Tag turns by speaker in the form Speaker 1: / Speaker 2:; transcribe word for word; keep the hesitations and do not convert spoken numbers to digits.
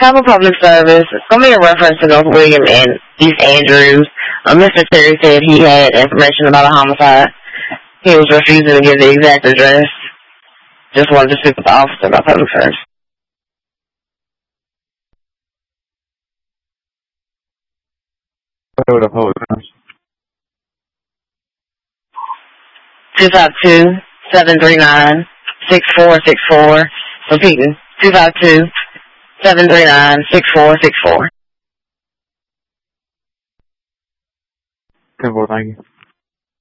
Speaker 1: Tampa Public Service. It's going to be a reference to North William and East Andrews. Uh, Mister Terry said he had information about a homicide. He was refusing to give the exact address. Just wanted to speak with the officer about public service.
Speaker 2: Hold up, hold up.
Speaker 1: two five two, seven three nine, six four six four. Repeating, two five two, seven three nine, six four six four.
Speaker 2: ten four, thank you.